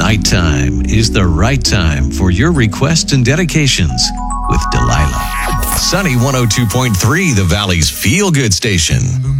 Nighttime is the right time for your requests and dedications with Delilah. Sunny 102.3, the Valley's feel-good station.